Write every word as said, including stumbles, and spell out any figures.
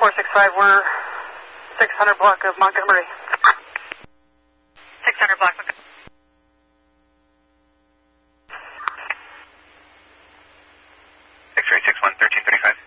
four six five, we're six hundred block of Montgomery. six hundred block Montgomery. X-ray six one, thirteen thirty-five.